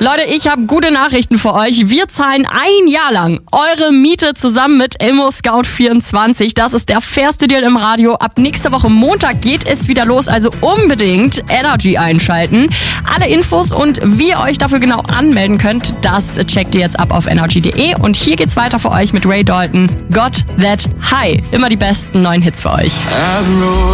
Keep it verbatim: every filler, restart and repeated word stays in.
Leute, ich habe gute Nachrichten für euch. Wir zahlen ein Jahr lang eure Miete zusammen mit ImmoScout vierundzwanzig. Das ist der fairste Deal im Radio. Ab nächste Woche Montag geht es wieder los, also unbedingt Energy einschalten. Alle Infos und wie ihr euch dafür genau anmelden könnt, das checkt ihr jetzt ab auf energy punkt de. Und hier geht's weiter für euch mit Ray Dalton. Got That High. Immer die besten neuen Hits für euch.